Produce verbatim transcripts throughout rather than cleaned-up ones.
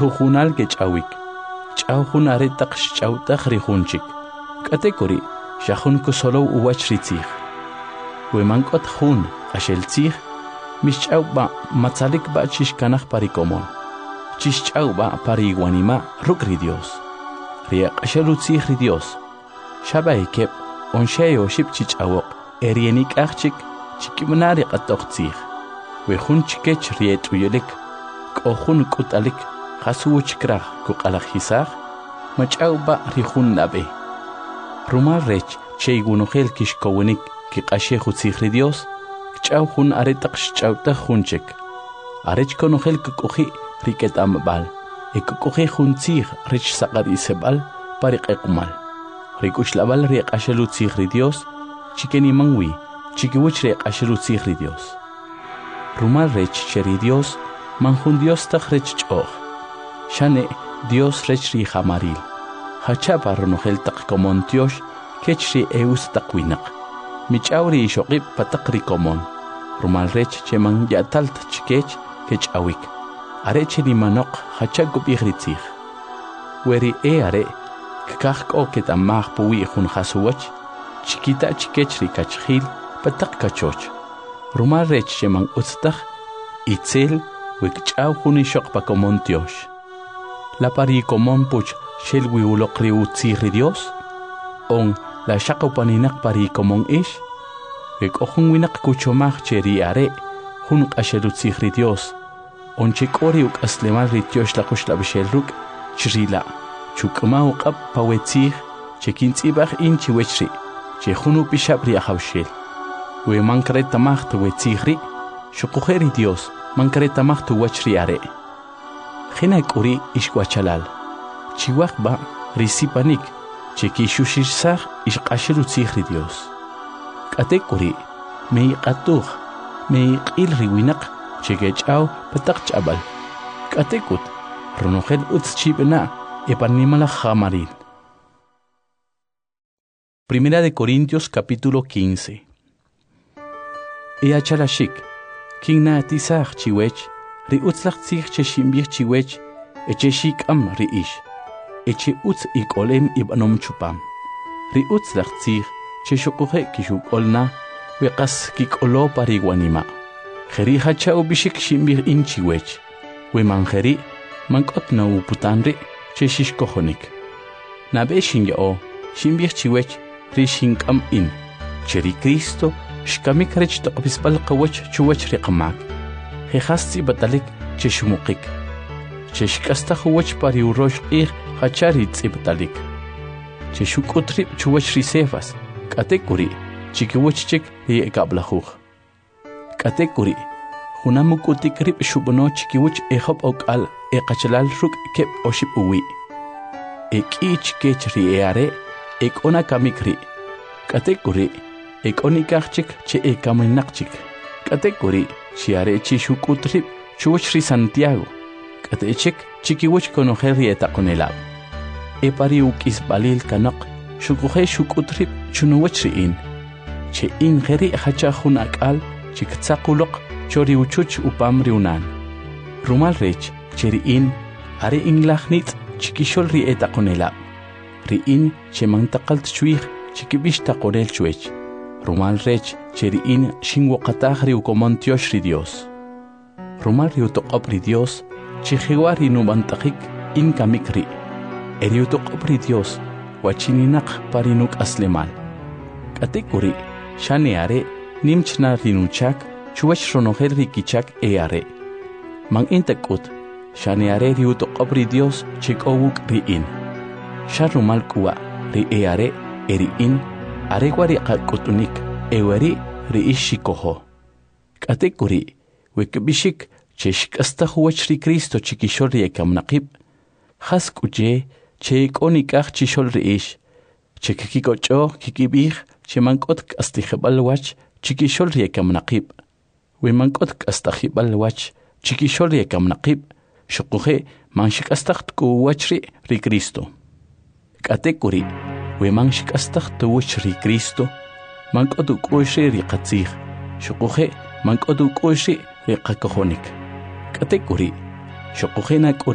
jujunal que chawik. Chawjun aretaq chawtaq rijunchik. Katekori shajun kusolo uwach ritzig. Wemankot jun asheltzig. Mischauba matzalik ba chishkanaj parikomon. Chischauba pariguanima rukri Dios. Riak ashelutzig ri Dios. Shabaikep onsheo ship chichawok. Erienik achik chikimnari qatoqtzig. Wejun chikech riet uyelik. Kohun kutalik. Hasuuch krach kuqalajisag. Machauba rijun nabe. Rumar rech cheigunogel kishkowenik kiqashejutzig ri Dios. Chawjun aretaq chawtaq junchek. Arech konogel kukuji riket ambal. Ekukuji juntzig rich saqar isebal pariqequmal. Rikushlabal riq ashelutzig ri Dios. Chikeni mangwi. Chikiwich riq ashelutzig ri Dios. Rumal rech cheri Dios. Manjun Dios taq rech ch'oj. Shane Dios rech ri jamaril. Hachapa runogel taq komon Dios. Kech ri eus taq winaq. Michawri shoqib pataq ri komon. Rumal rech cheman yatalt chikech kech awik. Are cheni manok hachakub igritzig. Weri e are kakak o ketamag puwi jun hasuwach. Chikita chikech ri kachhil pataq kachoch. Rumal rech cheman utztaq itzel wikchaw juni shoq pa komon Dios. La pari komon puch shel wiulok ri utzig ri Dios. On la shaqopaninak pari komon ish. Ek ojun winak kuchomag cheri are jun qashelutzig ri Dios. Onchikori uk aslemal ri Dios la kushla bishelruk chrila. Chukma uqab pawetzig chekintzibag in chiwechri. Chejunu pishabri ahawshel. We mankreta mag tu wetzigri. Shukujeri Dios mankreta mag tu wachri are. Gena kuri ishkwachalal. Chiwakba risipanik. Cheki shushirsag ishqashelutzig ri Dios. Katekuri mei qatuj mei qil riwinaq chegech'aw pataq ch'abal. Katekut runogel utz chibna epanimala jamaril. Primera de Corintios capítulo quince. Ea chalashik kingna tisaj chiwech ri utzlaq tzig cheshimbir chiwech echeshik am ri ish. Eche utz ikolem ibanom chupam. Ri utzlaq tzig cheshukuhe kishuk olna weqas kikolo pariguanima. Jeri hachao bishik shimbir inchiwech. We manjeri mankot na uputanri cheshishkohonik. Nabe shinyao shimbir chiwech rishinkam in. Cheri Cristo shkamik rech taqbispal qawech chuwech riqamak. Jehasti batalik cheshumukik. Cheshkasta huwech pariurosh qir hachari tzibtalik. Cheshukutri chuwech risefas. Katekuri chikiwachchik ri ekablajuj. Katekuri hunamukutik rib shubono chikiwach ehop okal ekachalal ruk kep oship uwi. Ekich kech ri eare ekona kamikri. Katekuri ekonikachik che ekaminakchik. Katekuri chiare chishukutrib chuwach ri Santiago. Katechik chikiwach konojer ri etakonelab. Epari ukis balil kanok. Shukuhe shukutrib chunuwachriin. Che in geri hachajun akal chiktsakulok chori uchuch upam riunan. Rumal rech cheri in are in lachnit chikishol ri etakonelab. Ri in che mantaqalt chuig chikibish taqorel chuech. Rumal rech cheri in shinwoqataj ri ukomon Dios ri Dios. Rumal ri utoqob ri Dios chijiwa ri nubantajik in kamikri. Eri utoqob ri Dios wachininaq parinuk aslemal. Katekuri shaneare nimchna rinuchak chuwach ronogel rikichak eare. Man intakut shaneare riutoqob ri Dios chikowuk riin. Sharumal kuwa ri eare eriin aregwari qakutunik ewari ri ishikoho. Katekuri wekbishik cheshkasta huwach ri Cristo chikishol ri ekamnaqib. Haskuje che konikaj chishol riish. Che kikikocho kikibij che mankot kastijebal wach chikishol riekamnaqib. We mankot kastajibal wach chikishol riekamnaqib. Shukuje manshikastaj kuwachri ri Cristo. Katekuri we manshikastaj tuwach ri Cristo. Mankot ukushri ri qatzij. Shukuje mankot ukushri ri qakojonik. Katekuri shukuje nakuri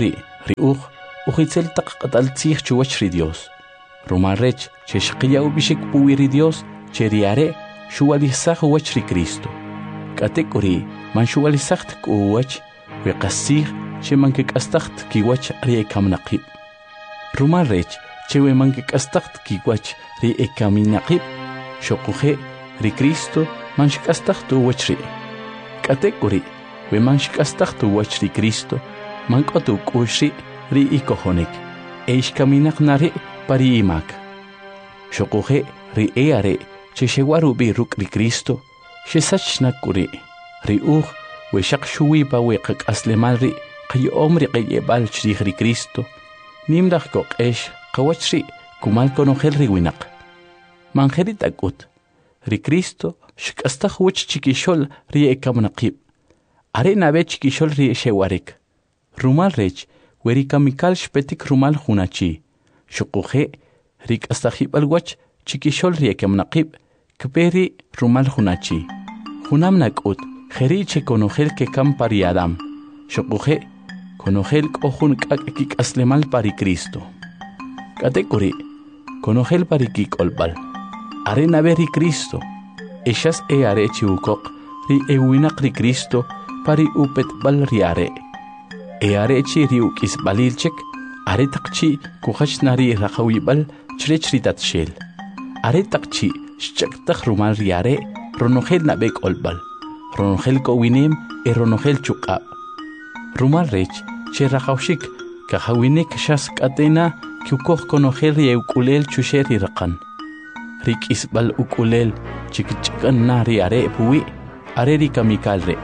riuj ujitzel taq qataltzij chuwach ri Dios. Rumarrech che shqiya ubishik puwi ri Dios che riare shuwalisaj wach ri Cristo. Katekuri man shuwalisacht kuwach we qasij che man kek'astacht kiwach ri ekamnaqib. Rumarrech che we man kek'astacht kiwach ri ekaminaqib shoquje ri Cristo man shk'astacht wach ri. Katekuri we man shk'astacht wach ri Cristo man k'otu k'ushri ri ikojonik e ishkaminaq nari pari imak. Shoquje ri eare che shewaru bi ruk ri Cristo shesachnak kuri ri uj we shaq shuwi pa we qaq'aslemal ri qayom ri qayebal chrij ri Cristo nimraj koq'ex qawach ri kumal konojel ri winaq. Manjeri tak'ut ri Cristo shk'astaj wach chikixol ri ekamnaqib are nabe chikixol ri shewarik. Rumal rech we ri kamikal shpetik rumal junachi shoquje ri k'astajib'al wach chikixol ri ekamnaqib kperi rumal junachi junam nak'ut jeri che konojel ke kam pari Adam shoquje konojel k'ojun k'ak' kik'aslemal pari Cristo. Katekuri konojel pari kik'olb'al are nabe ri Cristo exas e are chiukoq ri ewinaq ri Cristo pari upetb'al ri are e are chi ri uk'isb'alilchik are taqchi kujach nari raqawib'al chrech ri tatxel are taqchi xchaktaj rumal ri are ronojel nabe k'olb'al ronojel k'owinem e ronojel chuq'ab'. Rumal rech che raqawxik kajawinik xas k'atena kiukoj konojel ri ewk'ulel chuxe ri raqan ri k'isb'al uk'ulel chikch'akan na ri are puwi are ri kamikal re.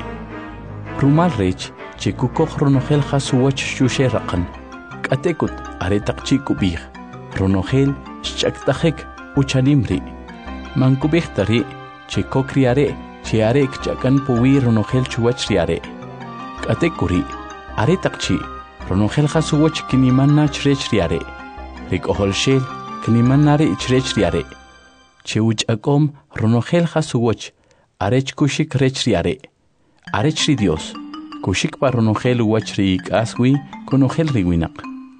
Rumal rech che kukoj ronojel jasuwach xuxe raqan k'atekut are taqchi kubij ronojel xch'aktajek uchanim ri man kubij tari che kok ri are che are kch'akan puwi ronojel chuwach ri are. K'atekuri are taqchi ronojel jasuwach kiniman na chrech ri are ri k'ojolxel kiniman na ri chrech ri are che uch'akom ronojel jasuwach arech kushik rech ri are arech ri Dios kushik pa ronojel wach ri ik'aswi konojel ri winaq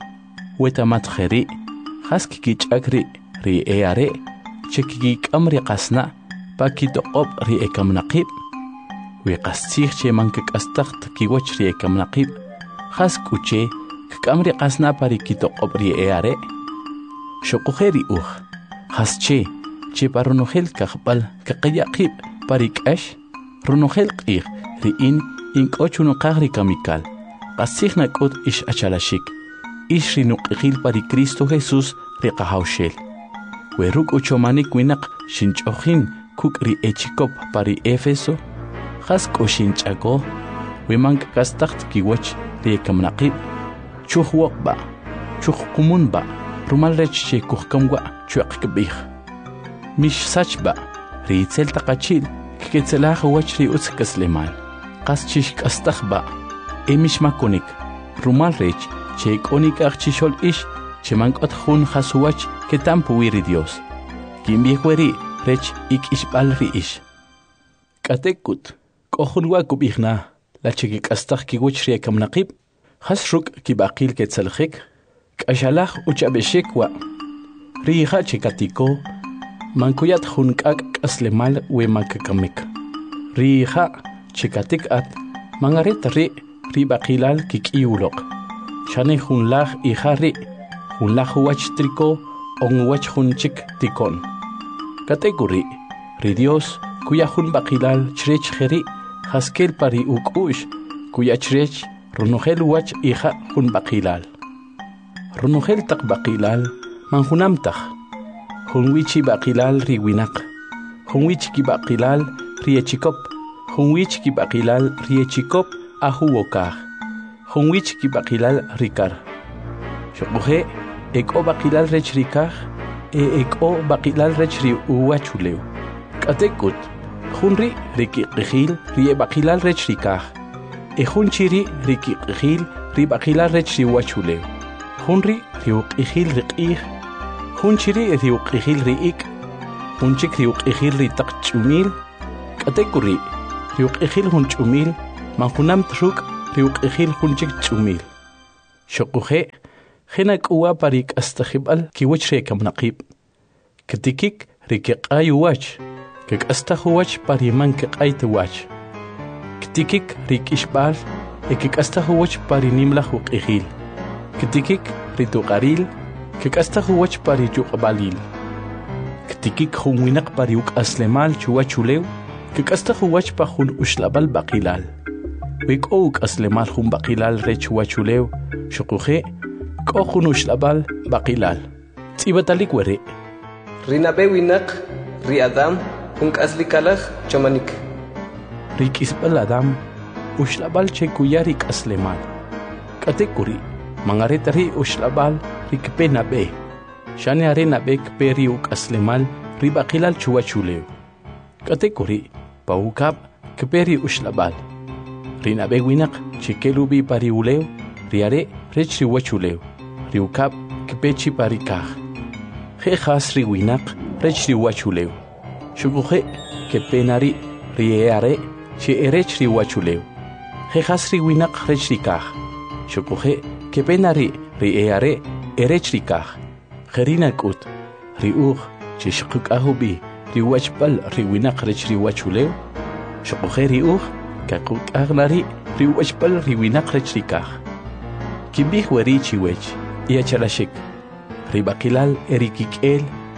wetamat jeri jas kikich'ak ri ri e are che kikik'am ri qasna pa kitoqob ri ekamnaqib we qastzij che man kek'astaxt kiwach ri ekamnaqib jas k'uche kik'am ri qasna pa ri kitoqob ri e are shoquje ri uj jas che che pa ronojel kajb'al kaqiyaqib pa ri k'ax ronojel q'ij ri in ink'ochunaqaj ri kamikal qastzij nak'ut ix achalashik ix ri nuq'ijil pa ri Cristo Jesús ri qajawxel we ruk' uchomanik winaq xinch'ojin kuk' ri echikop pa ri Éfeso jas k'uxinch'ako we man k'astaxt kiwach ri ekamnaqib chuj woqb'a chuj qumunb'a rumal rech che kujkamwa chueq kb'ij mix sachb'a ri itzel taqachil kiketzelaj wach ri utz kaslemal qas chix k'astajb'a e mix makonik rumal rech che k'onik'aj chixol ix che man k'ot jun jasuwach ketam puwi ri Dios kinb'ij weri rech ik'ixb'al ri ix. K'atekut k'ojun wa kub'ij na la che kik'astaj kiwach ri ekamnaqib jas ruk' kib'aqil ketzeljek k'axalaj uch'ab'exik wa ri ija che katiko man kuyat jun k'ak' k'aslemal we man kakamik ri ija che katik'at man aret ri ri b'aqilal kik'iwloq xane jun laj ija ri jun laj wach triko on wach jun chik tikon. Katekuri ri Dios kuya jun b'aqilal chrech jeri jaskel pari uk'ux kuya chrech ronojel wach ija jun b'aqilal ronojel taq b'aqilal man junam taj jun wichi b'aqilal ri winaq jun wichi ki b'aqilal ri echikop jun wichi ki b'aqilal ri echikop aju wokaj jun wichi ki b'aqilal ri kar shoquje ek'o b'aqilal rech ri kaj e ek'o b'aqilal rech ri uwachulew. K'atekut jun ri ri kiq'ijil ri b'aqilal rech ri kaj e jun chiri ri kiq'ijil ri b'aqilal rech ri uwachulew jun ri ri uq'ijil ri q'ij jun chiri ri uq'ijil ri ik' jun chik ri uq'ijil ri taq ch'umil. K'atekuri ri uq'ijil jun ch'umil man junam truk ri uq'ijil jun chik ch'umil Shokuje, Henak uwa parik astahibal kiwich rekam naqib. Ketikik rikik ayuwach, kik astahuwach pariman kik aytuwach. Ketikik rikishbal, ekik astahuwach parinimlah uqihil. Ketikik rituqaril, kik astahuwach parijuqbalil. Ketikik humwinak pariuk aslemal chuwachulew, kik astahuwach pahun ushlabal baqilal. Wik ouk aslemal hum baqilal re chuwachulew, shokuje, Kohun ushlabal baqilal. Tsibatalik were. Rinabe winak, ri Adam, unk aslikalach chamanik. Rikisbal Adam, ushlabal chekuyarik aslemal. Katekuri, mangaretari ushlabal rikpe nabe. Shane are nabe kperi uk aslemal ri baqilal chuwachulew. Katekuri, paukab kperi ushlabal. Rinabe winak chikelubi pariulew, riare rechri wachulew. Riukab kpechi parikaj. He has riwinak rechri wachulew. Shukuje kepenari rieare che erechri wachulew. He has riwinak rechri kaj. Shukuje kepenari rieare erechri kaj. Gerinakut riuj che shukuk ahubi riwachbal riwinak rechri wachulew. Shukuje riuj kakuk agnari riwachbal riwinak rechri kaj. Kibih weri chiwech. Ia chalashik. Ribakilal erikikel.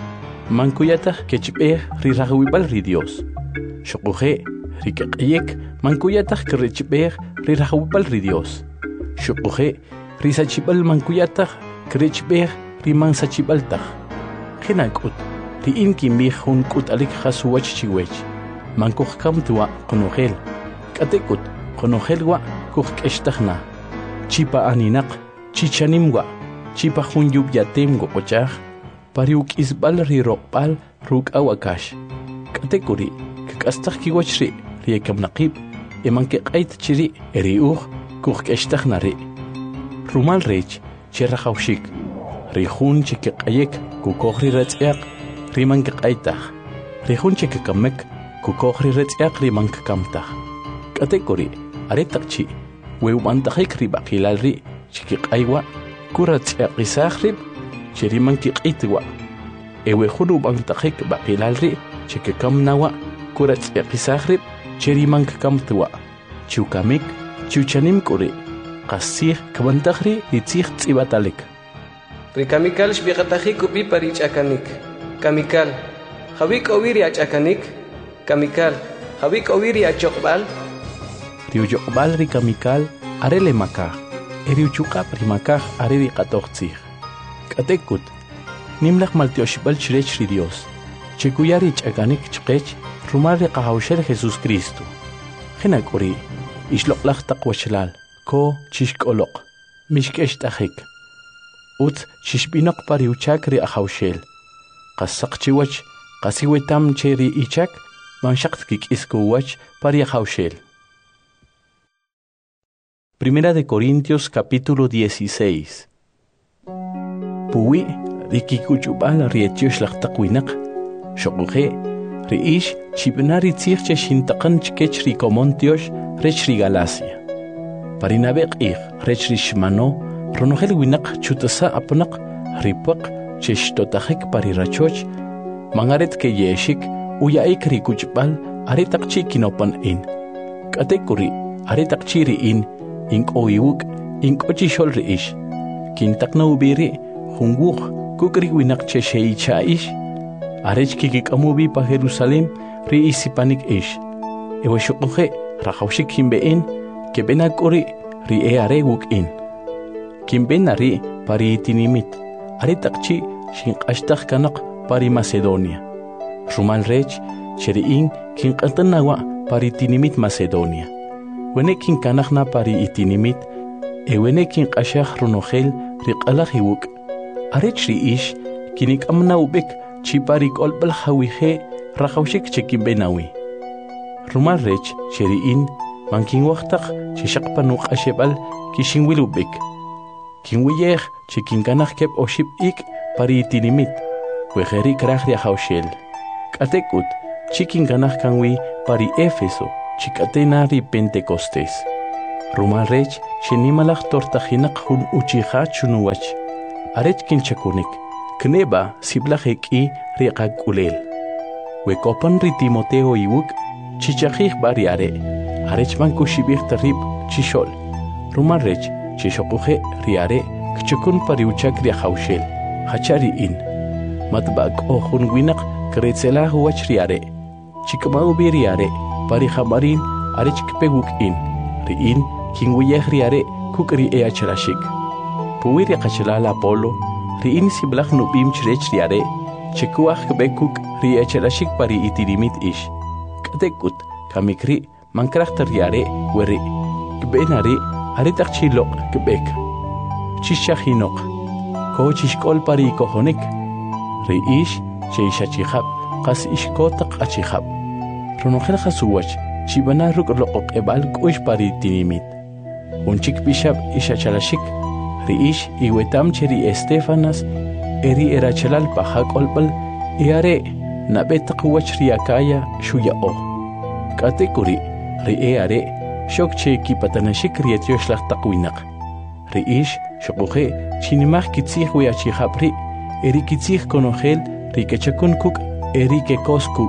Mankuyatah kechibeh rirahwibal ri Dios. Shokuje rikaqyek mankuyatah kerechibeh rirahwibal ri Dios. Shokuje risachibal mankuyatah kerechibeh rimansachibaltah. Hinakut riin kimbih hun kut alik khasuwach chiwech. Mankuh kam tuwa konogel. Katekut konogel wa kuh keshtahna. Chipa aninak chichanimwa. Chipa hunyub yatem go ochaj, pariuk isbal ri roqbal ruk awakash. Katekuri, kikastah kiwachri, riekam naqib, eman kiqayt chiri, eriuj, kuh keshtaghnari. Rumal rech, cherrahawshik, rihun chikiqayek, kukohri retziaq, riman kiqaytah, rihun chikikamek, kukohri retziaq riman kikamtah. Katekuri, aretakchi, weumantajik ribaqilalri, chikiqaywa, Kurat aqisakhrib cheriman kiqitwa ewe khunu bangtakik baqilalri chikikam nawa kurat aqisakhrib cheriman kamtwa chukamik chuchanim kuri qasih kabantakhri itzih tsibatalik Rikamikal shbiqatahi kupi parich akanik kamikal hawik owiri achakanik kamikal hawik owiri achoqbal riujoqbal rikamikal arele makah Eriuchuka primakaj ariri qatoqtzij. Katekut, nimlaq maltioshibal chirechri Dios. Chekuyari ch'akanik chqech, rumari qahawshel Jesús Cristo. Hinakuri, ishloqlaq taqwachlal, ko chishk'oloq, mishkesh tajik. Ut chishbinoq pariuchak ri ahawshel. Qassaq chiwach, qasiwetam cheri ichak, manshaqt kik'iskuwach pari ahawshel. Primera de Corintios capítulo dieciséis. Puwi rikikuchubal rietiosh laqtaqwinak. Shokuje riish chibnari tzirche shintaqan chkech rikomontiosh rech Galacia. Parinabeq ig rech shmano ronogel winak chutasa apnaq ripaq cheshtotajik parirachoch mangaret ke yeshik uyaik rikuchbal aretaqchi kinopan in. Katekuri aretaqchi riin Ink oyuk, ink ochishol reish. Kintak na ubiri, hunguk, kukri winak cheshei chaish. Arech kikik amubi pa Jerusalem, ri isipanik ish. Ewa shukuje, rahawshik himbein, kebenak ori, ri e are wuk in. Kimben ari pari itinimit, ari takchi, shink ashtag kanak pari Macedonia. Rumal rech, cheriin, kinkantanawa pari itinimit Macedonia. Wenekin kanakna pari itinimit, e wenekin qashaq runogel riqalahiwuk. Arech riish, kinik amna ubek chipari kolbal hawije rahawshik chekimbenawi. Rumal rech cheriin, mankin waqtaq chishaqpanuq ashebal kishinwil ubek. Kinwiyej chekinkanaj kep oshib ik pari itinimit, wejeri kraj riahawshel. Katekut, chikinkanaj kanwi pari Éfeso. Chikatenari Pentecostés. Rumal rech shenimalach tortajinak hun uchiha chunuwach. Arech kinchakunik. Kneba siblach eki riqak ulel. Wekopan ri Timoteo iwuk chichajih bariare. Arech banku shibih tarib chishol. Rumal rech chishokuje riare kchukun pariuchak riahaushel. Hachari in. Matbak o hun winak kretzela huwach riare. Chikmau biriare parihamarin arech kpeguk in. Riin kingwiyeh riare kukri e achalashik. Puwiri kachalala polo. Riin siblach nubim chrech riare. Chikuach kbekuk ri achalashik pari itirimit ish. Katekut kamikri mankrachta riare weri. Kbenari aretak chilok kbek. Chishahinok. Ko chishkol pari kohonik. Ri ish cheishachihab. Qas ishkotak achihab. Ronojel khasuwach chibana ruk loqoq ebal kush pari tinimit. Unchik bishab ishachalashik. Riish iwetam cheri Estefanas eri erachalal pahak olbal iare nabetaq wach riakaya shuya o. Katekuri ri eare shok cheki patanashik rietyoshlah taqwinak. Riish shokuje chinimach kitzih wiachihapri eri kitzih konojel rikechakun kuk eri kekoskuk.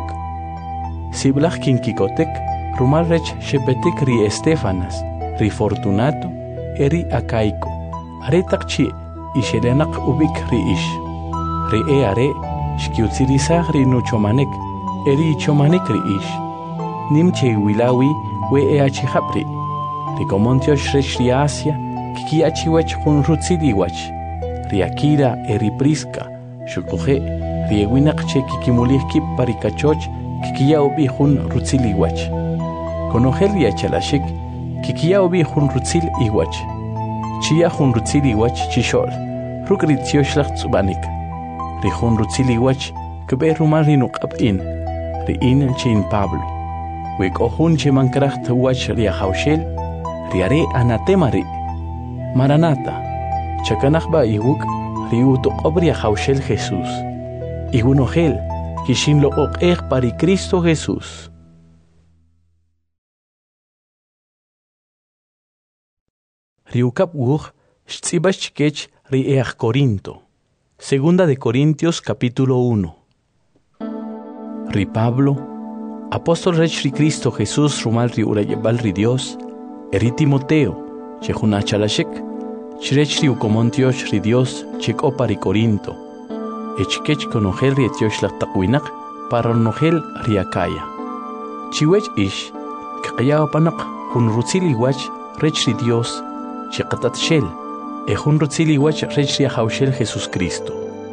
Siblach kinkikotek rumal rech shepetik ri Estefanas ri Fortunato eri Acaico. Aretak chi ishelenak ubik ri ish. Ri e are shkiutzirizah ri nuchomanek eri chomanek ri ish. Nimche wilawi we e achihapri. Ri komontiosh rech ri Asia kiki achiwach hun rutziliwach. Ri Akira eri Priska shukuje ri ewinak che kikimulih kip parikachoch kikiya ubi hun rutzil iwach. Konojel ri achalashik kikiya ubi hun rutzil iwach. Chia hun rutzil iwach chishol. Ruk ritzioshlah tzubanik. Ri hun rutzil iwach kbe rumal rinukab in. Ri in chin Pablo. Wek ohun che mankracht wach ri ahaushel. Riare anatema ri. Maranata. Chakanachba iwuk ri utoqob ri ahaushel Jesús. Igunojel kishin lo oqej pari Cristo Jesús. Riukap wuj shtzibach chikech ri each Corinto. Segunda de Corintios capítulo uno. Ri Pablo, apóstol rech ri Cristo Jesús rumal ri urayebal ri Dios, eri Timoteo, chejuna chalashek, chrech ri ukomontiosh ri Dios chikopa ri Corinto. Echkech konojel ri etioshlah taqwinak para nojel ri Acaya. Chiwech ish, kaqaya panak hun rutzili wach rech ri Dios, chiqatat shel, e hun rutzili wach rech ri ahaushel Jesus Cristo.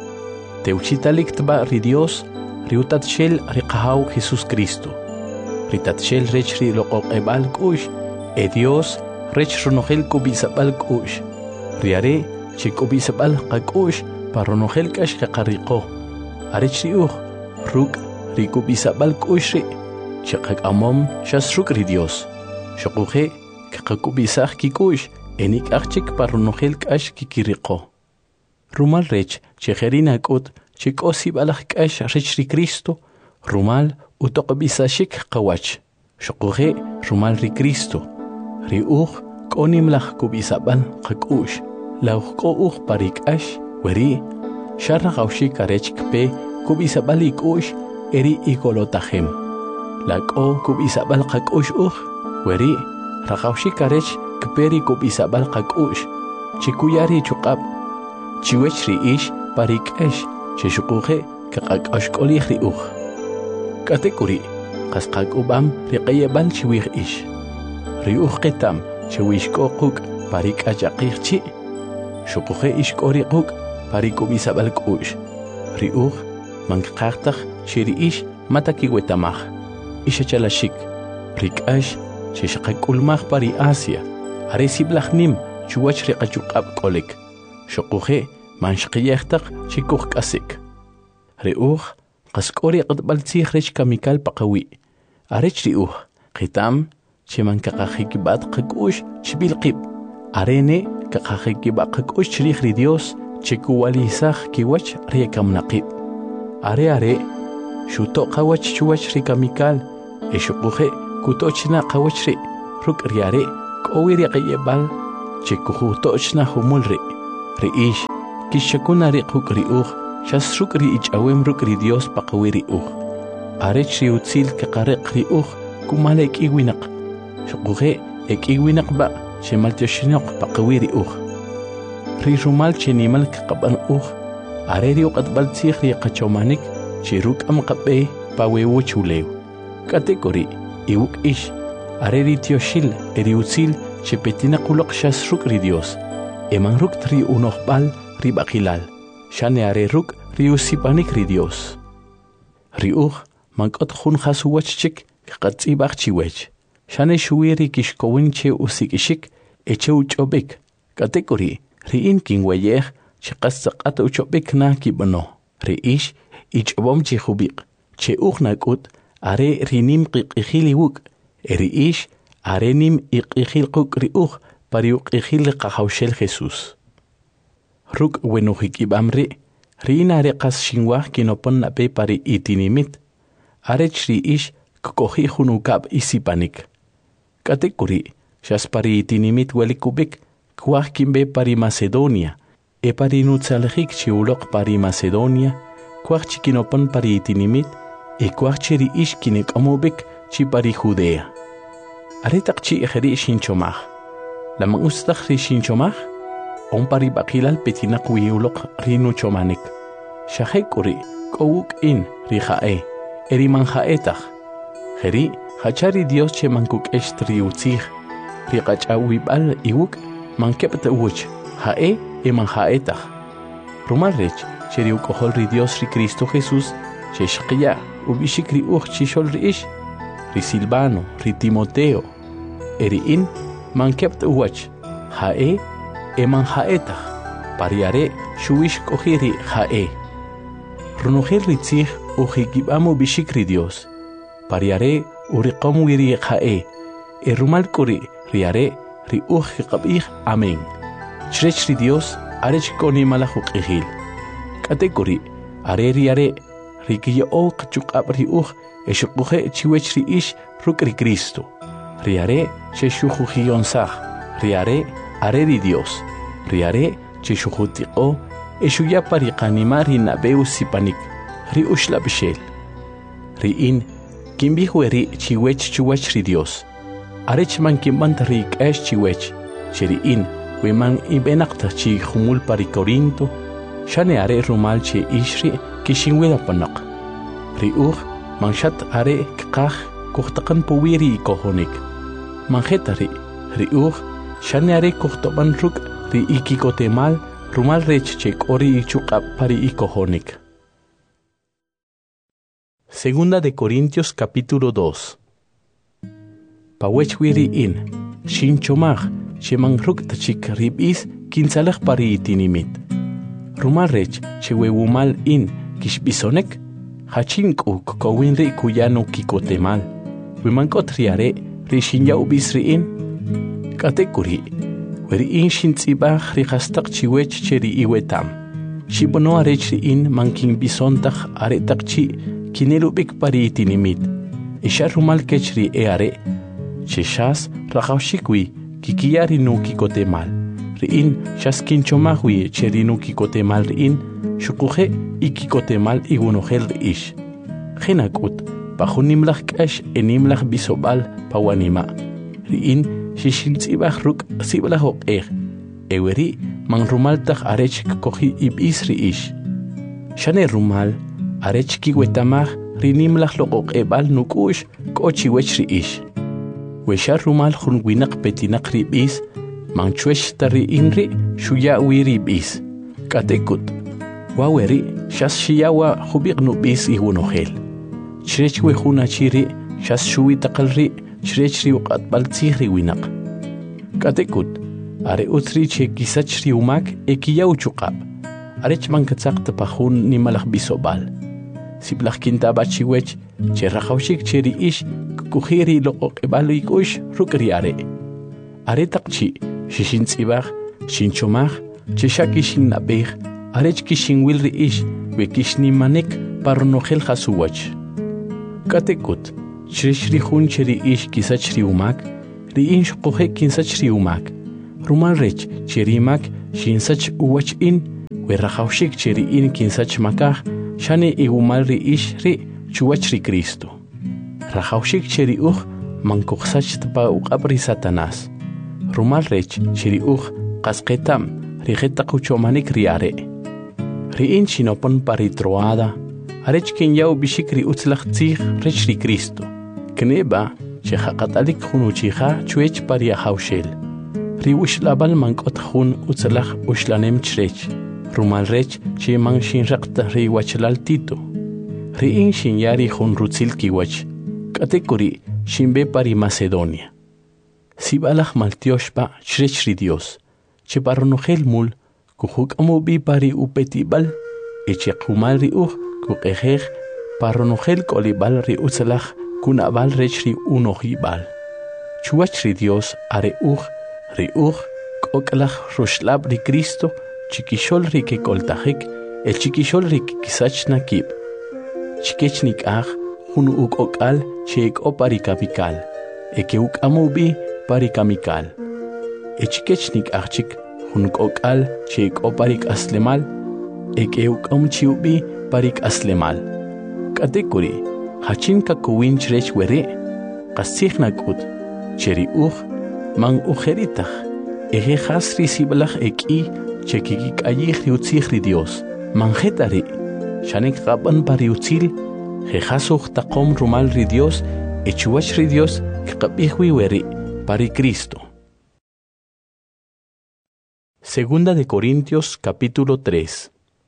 Teuchitalik tba ri Dios, ri utat shel ri qahau Jesus Cristo. Ritat shel rech ri loqoq ebal kush, e Dios rech runojel kubisabal kush. Riare chikubisabal qakush, paronojel kash qariqo. Arech ri uj, ruk ri kubisabal kush ri, chiqak amom shas ruk ri Dios. Shokuje kakubisaj kikush, enik achik paronojel kash kikiriqo. Rumal rech chejerina kut chikosib alaj kash rech ri Cristo, rumal utoqbisashik qawach. Shokuje rumal ri Cristo. Ri uj konim laj kubisabal qakush. Lauqo uj parik ash, weri sharra gaushik arech kpe kubisabal ikush eri ikolotajem. Lako kubisabal qakush uj, weri ragaushik arech kperi kubisabal qakush. Chikuyari chuqab. Chiwech ri ish parik ash, cheshukuje kaqakash kolih ri uj. Katekuri, qasqak ubam riqayebal chiwih ish. Ri uj qetam chiwishko quk parik achaqih chi. Shukuje ishkori quk parikubisabal kush. Ri uj mankaqtaq chiri ish mataki wetamaj. Ishachalashik. Rikash chishqakulmaj pari Asia. Are siblajnim chuwach riqachuqab kolek. Shukuje manshqiyaqtaq chikuj kasik. Ri uj qaskori qatbal tzih rech kamikal paqawi. Arech ri uj qitam chimankaqajikibat qakush chbilqib. Arene kaqajikibakush chrij ri Dios chikuwalizaj kiwach riekamnaqib. Are are shuto qawach chuwach rikamikal e shukuje kutochna qawach ri ruk riare k'owiri qiyebal che kujutochna humul ri ri ish kishakuna ri quk ri uj shas ruk ri ichawem ruk ri Dios paqawiri uj arech ri utzil kaqariq ri uj kumale iwinaq shuquje iwinaq ba che maltioshinoq paqawiri uj ri rumal che nimal qaban uj are ri uqatbal tsikh ri qachomanik che ruk am qabe pawewo chulew kategori iuk ish are ri tioshil eri utzil che petina qulaq shas ruk ri Dios eman ruk tri unoqbal ri baqilal shane are ruk ri usipanik ri Dios ri uj mankot khun khasuwach chik qatsibaq chiwech shane shuwiri kishkowin che usikishik eche uchobik kategori ri in kingweyej che qasaqat uchobik na kibno ri ish ichbom che khubiq che uj nakut are rinim qiqihili wuk eri ish are nim iqihil quk ri uj pari uqihil qahawshel Jesus ruk wenujik ibamri ri nare qas shinwaj kinopon nape pari itinimit are chri ish kohi hunukab isipanik kategori shas pari itinimit welikubik kwaj kimbe pari Macedonia e pari nutsalhik chiulok pari Macedonia kwaj chikinopon pari itinimit e kwaj chiri ish kinek amobik chi pari Judea are taqchi ejeri shinchomaj lama ustakh ri shinchomaj on pari baqilal petinaq wiulok ri nuchomanik shahekuri kowuk in ri jae eri manjaetaq jeri hachari Dios che mankuk estri utzig ri qachawibal iwuk mankepta uch jae e manjaetaq rumalrech cheri ukohol ri Dios ri Cristo Jesus che shqiya ubishikri uj chishol ri ish ri Silvano ri Timoteo eri in mankepta uch jae e manjaetaq pariare shuish kohiri jae runujil ri tzig ujikibamo bishikri Dios pariare uriqom wiri jae e rumal kuri riare ri uj qabih amen chrech ri Dios arech koni malajuk ihil kategori are riare ri kiyo qchuqab ri uj eshukuje chiwech ri ish ruk ri Cristo riare che shujujion sag riare are ri Dios riare che shujutiqo eshuya pariqanimar ri nabeu sipanik ri ushla bishel ri in kimbi hueri chiwech chuwech ri Dios arech man kimbant ri k'esh chiwech cheri in weman ibenaqta chi khumul pari Corinto shane are rumal che ishri kishinwela panaq ri uj manshat are kqaj kuhtaqan powiri kohonik manjetari ri uj shane are kuhtoban ruk ri ikikotemal rumal rech che kori ichuqab pari ikohonik. Segunda de Corintios capítulo dos. Pawechwiri in shinchomaj shemangruk tachik ribis kinsalaj pari itinimit rumal rech chewewumal in kishbisonek hachinku kokowinri kuyano kikotemal wimankot riare rishinya ubisri in katekuri weri in shintzibaj rihastaq chiwech cheri iwetam shibono arechri in mankin bisontaj aretakchi kinelubik pari itinimit isha rumal kechri e are cheshas rajawshikwi kikiyari no kikotemal riin shaskinchomajwi cherino kikotemal riin shukuje ikikotemal igunojel riish jenakut pajunimlaj k'ash enimlaj bisobal pawanima riin shishintzibaj ruk siblaj oqej eweri manrumaltaj arech koji ibis riish shane rumal arech kiwetamaj rinimlaj loqoqebal nukush k'ochiwech riish weshar rumal jun winaq petinaq ribis manchwesh tari inri shuya wiribis katekut waweri shas shiyawa hubiq nubis igunojel chrech we juna chiri shas shuwi taqalri chrech ri uqatbal tzihri winaq katekut are utri che kisachri umak ekiyaw chuqab arech mankatzaq tapajun nimalaj bisobal siblaj kintabachiwech che rajawshik cheri ish kujiri loqoqebal ikush rukriare are taqchi shishintzibaj shinchomaj che shakishin nabej arech kishinwil riish we kishnimanek parnojel hasuwach katekut chreshri jun cheri ish kisachri umak ri'in shquhe kinsach riumak. Rumal rech chirimak shinsach uwach in we rajawshik chiriin kinsach makaj shane igumal ri'ish ri chuwach ri Cristo. Rajawshik chiriuj mankuqsach tpa uqabri Satanás. Rumal rech chiriuj qasqetam rijeta quchomanik riare. Ri'in shinopon paritroada arech kin yaw bishik ri utzlaq tzig rech ri Cristo. Kneba chejaqatalik junuchija chuech pariajawshel. Riwish labal mankot jun utzlaq ushlanem chrech. Rumal rech chi man shin raqta riwachlal tito. Ri'in shin yari jun rutzil kiwach. Katekuri shinbe pari Macedonia. Sibalaj maltioshpa chrech ri Dios. Che paronogel mul kujuk amobi pari upetibal. Eche kumal ri uj kukejej paronogel kolibal ri utzlaq kunabal rech ri unojibal. Chuach ri Dios are uj ri uj koklaj rushlab ri Cristo chiquishol ri que coltajik el chiquishol ri que kisach nakib. Chikechnik aj jun uk okal chek o parikabikal. Eke uk amubi parikamikal. E chikechnik ajchik jun okal chek o parik aslemal. Eke uk amchiubi parik aslemal. Katekuri hachin kakuwin chrech were. Qasich nakut cheri uj man ujeritach. Eje hasri siblach eki chekikik ayih riutzich ri Dios. Manjetari shanek raban pariutzil. Jejasuj taqom rumal ri Dios. Echuach ri Dios kqabihwi weri pari Cristo. Segunda de Corintios capítulo tres.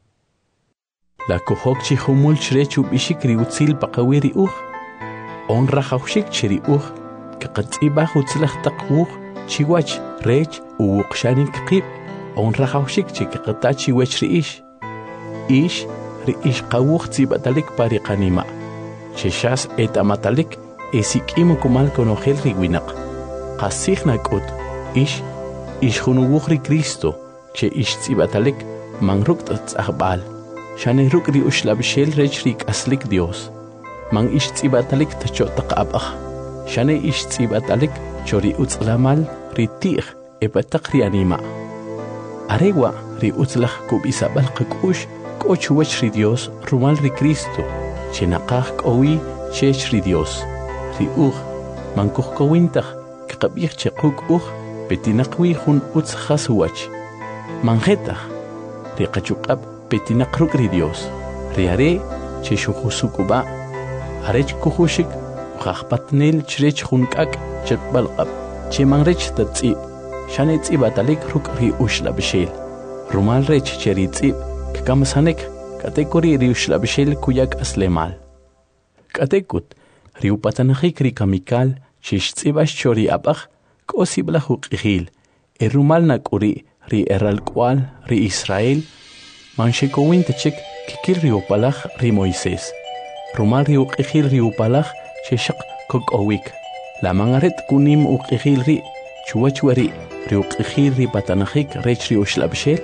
La kohok chihumul chrechu bishik riutzil paqawiri uj. Honra jaushik cheri uj. Kaqatzibah utzlach taqwuj. Chiwach rech uwuqshanik qib. Honra jaushik chikaqatachi wech ri ish. Ish ri ish qawuj tzibatalik pari qanima. Cheshas etamatalik esik imukumal konogel ri winaq. Qasij nakut ish ish junuwuj ri Cristo. Che ish tzibatalik man rukt tzahbal. Shane ruk ri ushlabshel rech ri aslik Dios. Man ish tzibatalik tacho taqabaj. Shane ish tzibatalik chori utzlamal ri tij epatak ri anima. Arewa ri utzlaj kubisabal qakush kochuwach ri Dios rumal ri Cristo. Chenaqaj kowi chech ri Dios. Ri uj mankuj kowintaj kqabij chequk uj petinaqwi jun utzjas wach. Manjetaj ri qachuqab petinaq ruk ri Dios. Ri are che shujusukuba arech kujushik qajpatnel chrech jun k'ak chekbalqab che manrech tatzi shane tzibatalik ruk ri ushlabshel. Rumal rech cheri tzib kkamsanek katekuri ri ushlabshel kuyak aslemal. Katekut ri upatanajik ri kamikal chish tzibash chori abaj kosibla huqihil. E rumal nakuri ri eralkwal ri Israel manshekowin techik kikil ri upalaj ri Moisés. Rumal ri uqihil ri upalaj cheshaq kokowik. La mangaret kunim uqihil ri chuwachwari ri uqihil ri patanajik rech ri ushlabshel.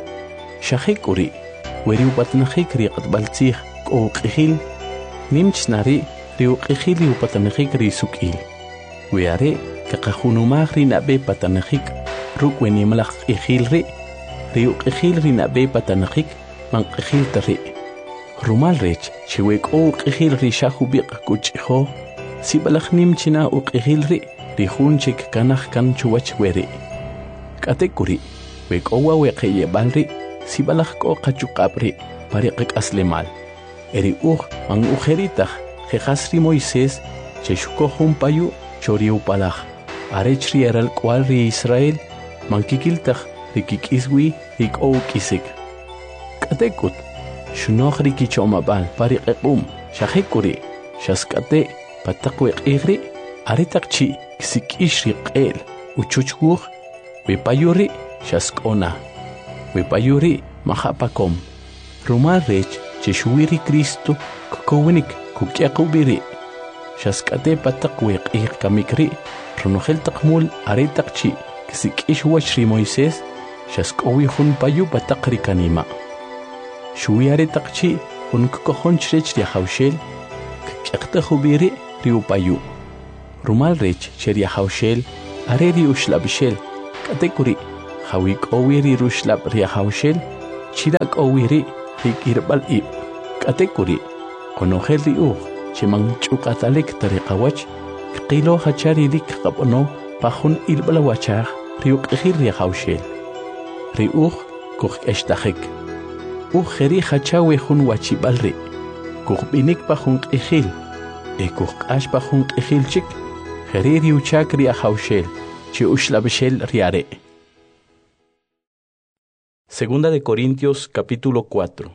Shahik uri weri upatanajik ri qatbaltzij uqihil nimchnari ri uqihil ri upatanajik ri sukil. Weare kaqajunumaj ri nabe patanajik ruk wenimlaj qihil ri ri uqihil ri nabe patanajik manqihil tari. Rumal rech chiwek uqihil ri shahubiq kuchjo. Sibalaj nimchina uqihil ri ri junchik kanaj kan chuwach weri. Katekuri wek owa weqeyebal ri sibalaj ko qachuqab ri pariqik aslemal. Eri uj man ujeritaj jejas ri Moisés cheshuko jun payu chori upalaj. Arech ri eralkwal ri Israel man kikiltaj ri kikiswi ri k'ow-kisik. Katekut shunoj ri kichomabal pariqiqum shajikuri shaskate patakwe q'igri aritakchi kisikish ri q'el uchuchwuj wipayuri shask'ona wipayuri mahapakom. Rumal rech cheshuwiri Cristo kukowinik kukyaqubiri shaskate patakwe q'ig kamikri runojel taqmul aritakchi kisikish wach ri Moisés shask'owi jun payu patak ri kanima. Shuwi aritakchi jun kukojon chrech ri jawshel kyaqtajubiri ri upayu. Rumal rech cheri jawshel areri ushlabishel katekuri hawik owiri rushlab riahawshel chirak owiri rikirbal ib katekuri konogel riuh chimang chukatalik tariqawach qilo hachari lik qabono pahun ilbala wachar riuk ihir riahawshel riuh kuh eshtahik u kheri hachawe hun wachibalri kuh binik pahun ihil e kuh ash pahun ihil chik kheri riuchak riahawshel chi ushlabishel riare. Segunda de Corintios capítulo cuatro.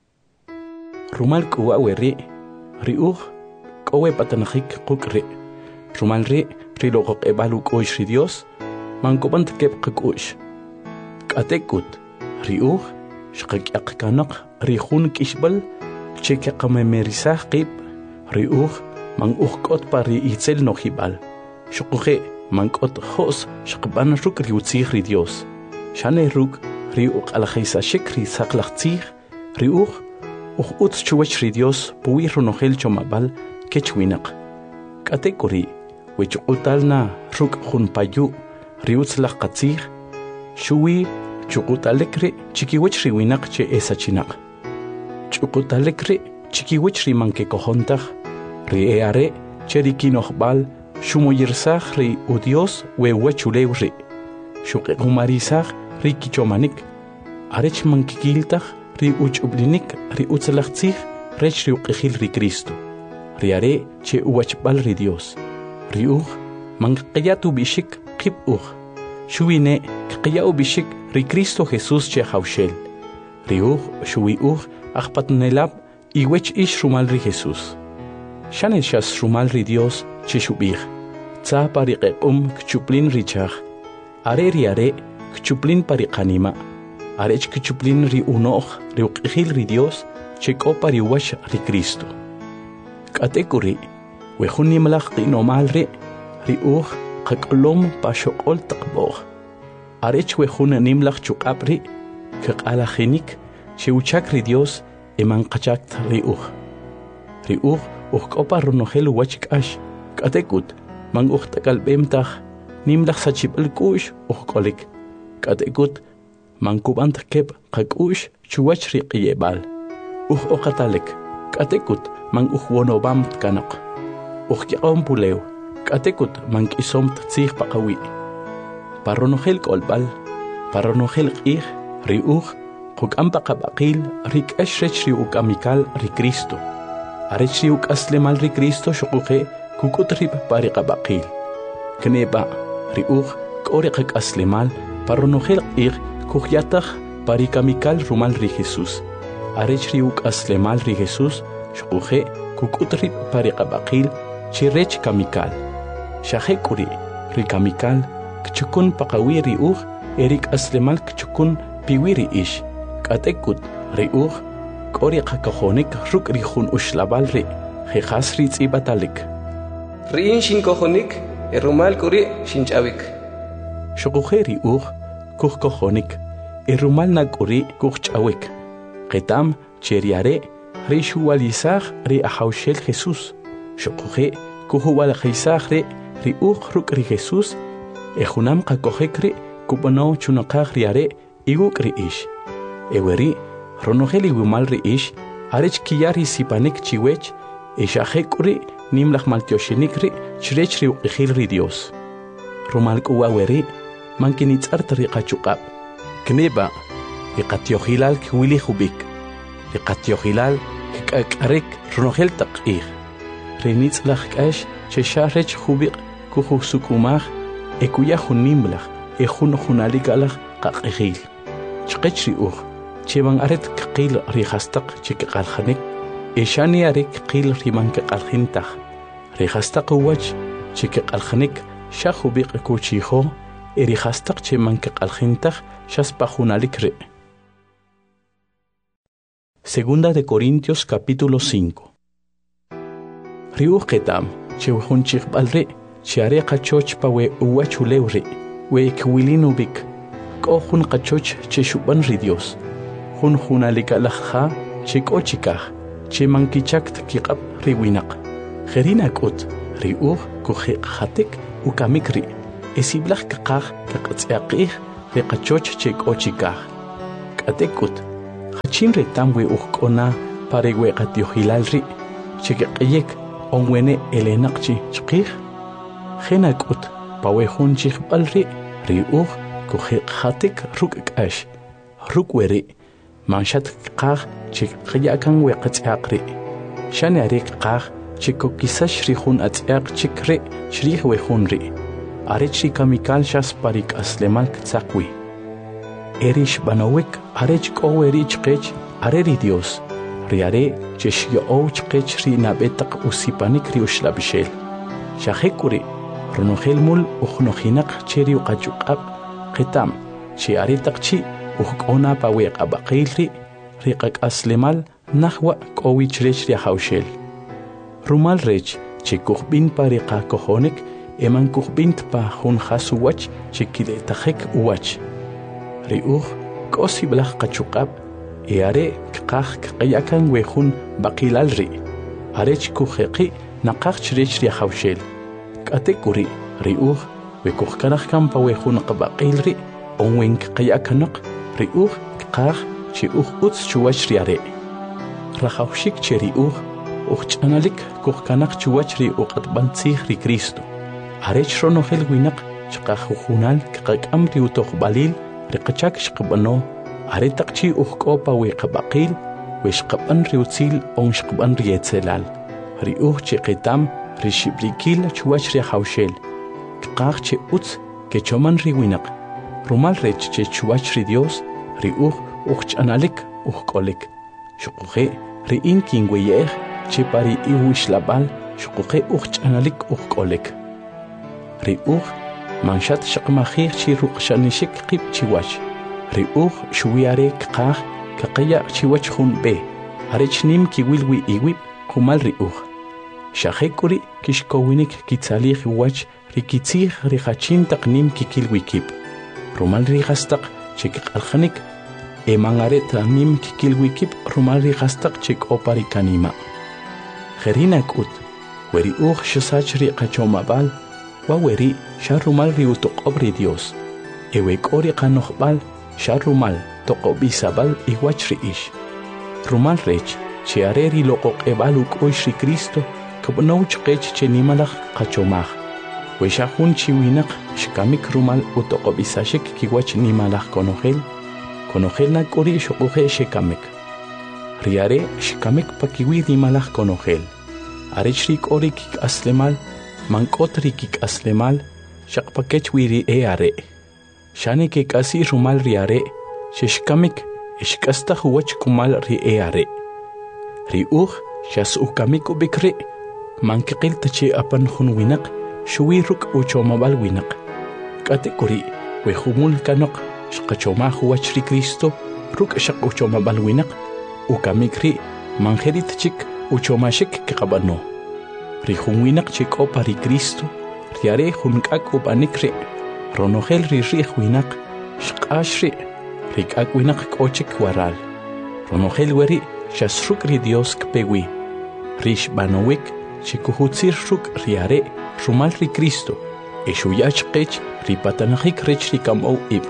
Rumal kuwawe ri riuh kowe patanahik kukri rumal ri rilogok ebalu koish ri Dios mankobant kep kukush katekut riuh shqak kanak rihun kishbal cheke qamemerisah qib riuh man uhkot pari itzel nohibal shukuhe mankot hos shqban ruk riutzih ri Dios shane ruk riuh alajisa shikri saklachtzih riuh uj utz chuwech ri Dios puwi runojel chomabal kechwinak katekuri wech utalna ruk junpayu riutzlaj qatzih shuwi chukutalekri chikiwech riwinak che esachinak chukutalekri chikiwech rimanke kojontaj ri eare che rikinojbal shumoyirsaj ri u Dios wewechulew ri shuqequmarisaj ri kichomanik arech mankikiltaj ri uchublinik ri utzalachtzih rech ri uqihil ri Cristo riare che uwachbal ri Dios ri uj manqiyatu bishik qib uj shuwine qiyau bishik ri Cristo Jesús che hawshel ri uj shuwi uj ajpatnelab iwech ish rumal ri Jesús shane shas rumal ri Dios che shubij tsa pari qequm kchuplin ri chaj are ri are kchuplin pari qanima arech kchuplin ri unoj ri uqihil ri Dios che kopa ri wash ri Cristo katekuri wejun nimlaj qinomal ri ri uj qaqlom pashoqol taqboj arech wejun nimlaj chuqapri qaqalajinik che uchak ri Dios eman qachakt ri uj ri uj uj kopa runojel wach k'ax katekut man uj takalbemtaj nimlaj sachib'al k'u'x uj k'olik katekut mankubant kep qak'u'x chuwach ri q'iyeb'al uj oqatalek katekut man uj wonobam tkanaq uj kyaqom pulew katekut man k'isom tzij paqawi parronojel k'olb'al parronojel q'ij ri uj quk'am paqab'aqil ri k'ax rech ri uk'amikal ri Cristo arech ri uk'aslemal ri Cristo xuquje kuk'ut rib pari qab'aqil kneba ri uj k'o ri qak'aslemal parronojel q'ij kujyataj pari kamikal rumal ri Jesús arech ri uk'aslemal ri Jesús xuquje kuk'ut rib pari qab'aqil chi rech kamikal shaje k'uri ri kamikal kchukun paqawi ri uj eri k'aslemal kchukun piwi ri ix k'atekut ri uj k'o ri qakajonik ruk' ri jun uxlabal ri jejas ri tz'ibatalik ri'in xinkojonik e rumal k'uri xinch'awik xuquje ri uj kujkojonik e rumal na k'uri kujch'awik qetam che riare ri xuwalisaj ri ajawxel Jesús xuquje kujuwalajisaj ri ri uj ruk' ri Jesús e junam qakojek ri kub'ono chunaqaj riare iguk' ri ix eweri ronojel iwimal ri ix arech kiyar isipanik chiwech e xaje k'uri nimlaj maltioxinik ri chirech ri uq'ijil ri Dios rumal k'uwaweri man kinitz'art ri qachuq'ab' kneba ri qatyoqilal kwili jubik ri qatyoqilal k'ak'arek ronojel taq q'ij ri nitz'laj k'ax che xa rech jubiq kujusuk'umaj e kuya jun nimlaj e jun junalik alaj qaq'ijil chqech ri uj cheban aret q'il ri jastaq che k'qaljanik e xani are q'il ri man k'qaljintaj ri jastaq uwach che k'qaljanik xa jubiq kuchijo e ri jastaq che man k'qaljintaj xaspa junalik ri. Segunda de Corintios capítulo cinco. Ri uj qetam che jun chiqb'al ri che are qachoch pa we uwachulew ri we kwilin ubik k'o jun qachoch che xub'an ri Dios jun junalik alaj ja che k'o chikaj che man kichakt kiq'ab' ri winaq jerina k'ut ri uj kujeqjatik ukamik ri esiblaj kaqaj kaqatz'yaqij riqachoch chek'ochikaj k'atekut hachin retam we ujk'ona parewe qatiohilal ri chekeq'yek onwene elenaqchi chqij jenak'ut pawejun chijb'al ri ri uj kujeqjatik ruk'k'ax rukweri manshat qaj chikqyakan we qatz'yaq ri shane ari qaj chikokisash ri jun atz'yaq chikri chrij we jun ri arech ri kamikal shas parik aslemal ktzaqwi erish banowek arech qoweri chqech areri Dios ri are cheshyo chqech ri nabetaq usipanik ri ushlabishel shajekuri runojel mul ujnojinaq cheri uqachuqab qitam chi aritaqchi ujk'ona paweq abaqilri riqak aslemal nahwa q'owich rech ri hawshel rumal rech chikujbin pariqa kojonik eman kujbint pa jun hasuwach chikiletajek uwach ri uj k'osi blaj qachuqab e are kqaj kqayakan wejun baqilal ri arech kujeqi naqaj rech ri hawshel k'atekuri ri uj wekujkaraj kan pa wejun qabaqil ri onwen kqayakanaq ri uj kqaj chi uj utz chuwach ri are rajawshik che ri uj ujch'analik kujkanaq chuwach ri uq'atb'antzij ri Cristo arech ronojel winaq chqaj ujunal kqak'am ri utojb'alil ri qachak xqab'ano aretaqchi ujk'o pa weqab'aqil wexqab'an ri utzil on xqab'an ri etzelal ri uj chi qitam ri xib'rikil chuwach ri hawshel kqaj che utz kechoman ri winaq rumal rech che chuwach ri Dios ri uj ujch'analik ujk'olik xuquje ri in kinweyej che pari iwishlab'al xuquje ujch'analik ujk'olik ri uj manshat xaqmajij chi ruqxanixik qib chiwach ri uj xuwiare kqaj kaqaya chiwach jun be arech nim kiwilwi iwib qumal ri uj xajekuri kixkowinik kitzalij wach ri kitzij ri hachin taq nim kikilwikib rumal ri gastaq chikq'aljanik eman aret nim kikilwikib rumal ri gastaq chik'opari kanima jerina k'ut weri uj xusach ri qachomab'al waweri xa rumal ri utoq'ob ri Dios ewe k'o ri qanojb'al xa rumal toq'ob'isab'al iwach ri ix rumal rech che are ri loq'oq'eb'al uk'oix ri Cristo kab'now chqech che nimalaj qachomaj we xa jun chi winaq xkamik rumal utoq'ob'isashik kiwach nimalaj konojel konojel nak'uri xuquje xekamik ri are xkamik pakiwi nimalaj konojel arech ri k'o ri kik'aslemal mank'ot ri kik'aslemal xaqpakech wi ri e are xani kek'asi rumal ri are xexkamik exk'astaj uwach kumal ri e are ri uj xas'ukamik ub'ik ri mankiqil tachi apan jun winaq xuwi ruk' uchomab'al winaq k'atek'uri we jumul kanoq xqachomaj uwach ri Cristo ruk' xaq uchomab'al winaq ukamik ri manjerit chik uchomaxik kiqab'ano ri jun winaq chik'o pa ri Cristo ri are jun k'ak ub'anik ri ronojel ri ri'j winaq xq'ax ri ri k'ak winaq k'o chik waral ronojel weri xas ruk' ri Dios kpewi ri xb'anowik chikujutzir ruk' ri are rumal ri Cristo e xuyach qech ri patanajik rech ri kam'ow ib'